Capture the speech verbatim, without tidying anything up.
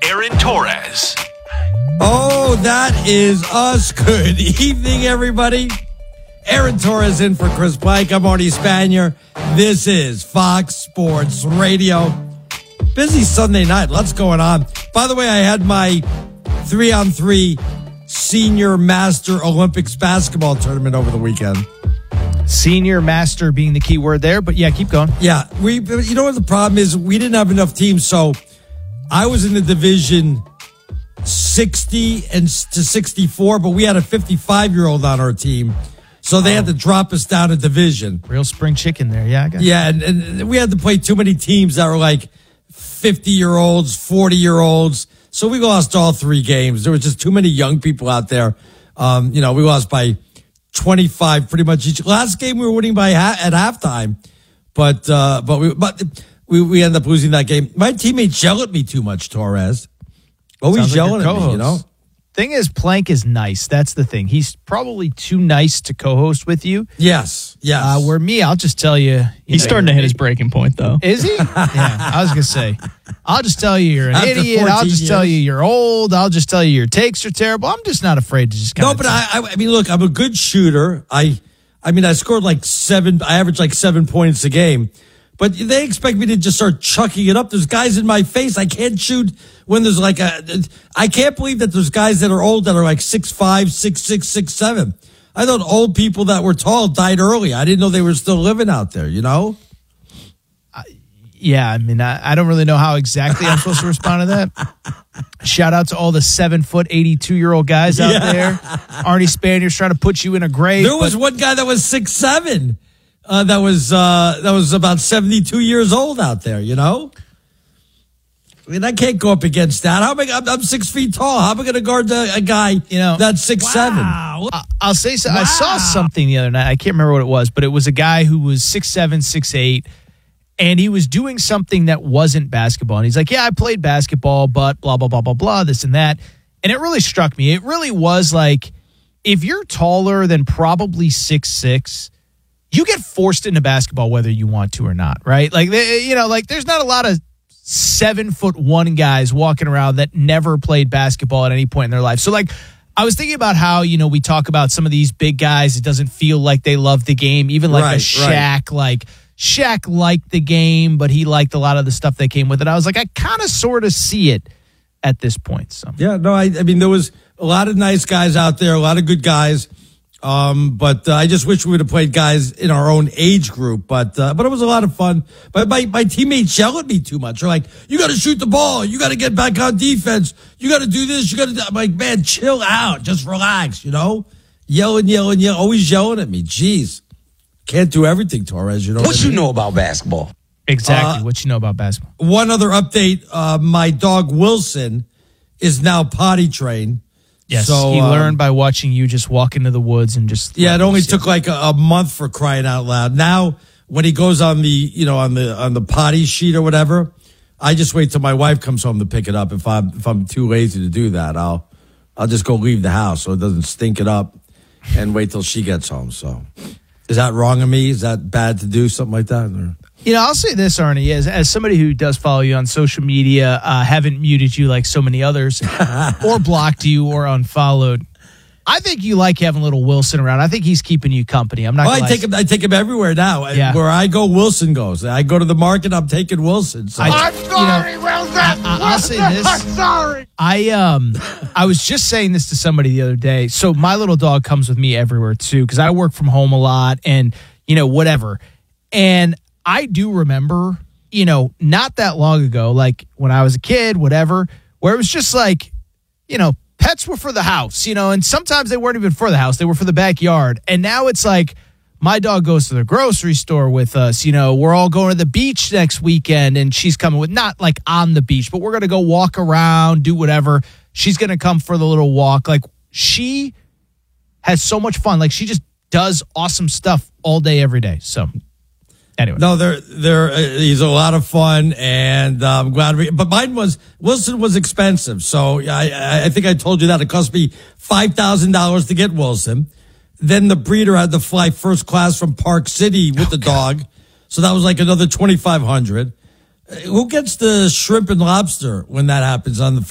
Aaron Torres. Oh, that is us. Good evening, everybody. Aaron Torres in for Chris Pike. I'm Arnie Spanier. This is Fox Sports Radio. Busy Sunday night. Lots going on. By the way, I had my three-on-three Senior Master Olympics basketball tournament over the weekend. Senior Master being the key word there, but yeah, keep going. Yeah, we. You know what the problem is? We didn't have enough teams, so I was in the division sixty and to sixty-four, but we had a fifty-five-year-old on our team, so they oh. had to drop us down a division. Real spring chicken there, yeah. I got yeah, and, and we had to play too many teams that were like fifty-year-olds, forty-year-olds, so we lost all three games. There was just too many young people out there. Um, you know, we lost by twenty-five pretty much each. Last game we were winning by ha- at halftime, but uh, but we but we we ended up losing that game. My teammates yell at me too much, Torres. Always Sounds yelling like at me, you know. Thing is, Plank is nice. That's the thing. He's probably too nice to co-host with you. Yes, yes. Uh, where me, I'll just tell you. you He's know, starting to hit his breaking point, though. Is he? Yeah, I was gonna say. I'll just tell you you're an After idiot. I'll just years. tell you you're old. I'll just tell you your takes are terrible. I'm just not afraid to just. No, but I, I, I mean, look, I'm a good shooter. I, I mean, I scored like seven. I averaged like seven points a game. But they expect me to just start chucking it up. There's guys in my face. I can't shoot when there's like a. I can't believe that there's guys that are old that are like six five, six six, six seven. I thought old people that were tall died early. I didn't know they were still living out there. You know. Uh, yeah, I mean, I, I don't really know how exactly I'm supposed to respond to that. Shout out to all the seven foot, eighty-two year old guys out Yeah. there. Arnie Spaniard's trying to put you in a grave. There was but- one guy that was six seven. Uh, that was uh, that was about seventy-two years old out there, you know? I mean, I can't go up against that. How am I, I'm, I'm six feet tall. How am I going to guard a, a guy you know, that's six wow. seven? I, I'll say so. Wow. I saw something the other night. I can't remember what it was, but it was a guy who was six seven, six eight, and he was doing something that wasn't basketball. And he's like, yeah, I played basketball, but blah, blah, blah, blah, blah, this and that. And it really struck me. It really was like, if you're taller than probably six six, you get forced into basketball whether you want to or not, right? Like, you know, like there's not a lot of seven foot one guys walking around that never played basketball at any point in their life. So, like, I was thinking about how, you know, we talk about some of these big guys. It doesn't feel like they love the game. Even like right, a Shaq, right. like Shaq liked the game, but he liked a lot of the stuff that came with it. I was like, I kind of sort of see it at this point. So Yeah, no, I, I mean, there was a lot of nice guys out there, a lot of good guys. Um, but uh, I just wish we would have played guys in our own age group. But uh, but it was a lot of fun. But my, my teammates yell at me too much. They're like, you got to shoot the ball. You got to get back on defense. You got to do this. You got to. I'm like, man, chill out. Just relax. You know, yelling, yelling, yelling, always yelling at me. Jeez, can't do everything, Torres. You know what, what you I mean? know about basketball? exactly Uh, what you know about basketball. One other update: uh, my dog Wilson is now potty trained. Yes, so, he um, learned by watching you just walk into the woods and just. Yeah, it only Yeah. took like a, a month for crying out loud. Now, when he goes on the, you know, on the on the potty sheet or whatever, I just wait till my wife comes home to pick it up. If I'm if I'm too lazy to do that, I'll I'll just go leave the house so it doesn't stink it up, and wait till she gets home. So, is that wrong of me? Is that bad to do something like that? Or? You know, I'll say this, Arnie, as, as somebody who does follow you on social media, uh, haven't muted you like so many others, or blocked you or unfollowed. I think you like having little Wilson around. I think he's keeping you company. I'm not. Oh, gonna I take him. I take him everywhere now. Yeah. Where I go, Wilson goes. I go to the market. I'm taking Wilson. So. I- I'm sorry, you know, Wilson. I- I- I'll say Wilson, this. I'm sorry. I um, I was just saying this to somebody the other day. So my little dog comes with me everywhere too, because I work from home a lot, and you know whatever. And I do remember, you know, not that long ago, like when I was a kid, whatever, where it was just like, you know, pets were for the house, you know, and sometimes they weren't even for the house. They were for the backyard. And now it's like my dog goes to the grocery store with us. You know, we're all going to the beach next weekend and she's coming with, not like on the beach, but we're going to go walk around, do whatever. She's going to come for the little walk. Like she has so much fun. Like she just does awesome stuff all day, every day. So anyway. No, they're they're uh, he's a lot of fun, and uh, I'm glad. We, but mine was Wilson was expensive, so I I think I told you that it cost me five thousand dollars to get Wilson. Then the breeder had to fly first class from Park City with oh, the dog, God. So that was like another twenty five hundred. Who gets the shrimp and lobster when that happens on the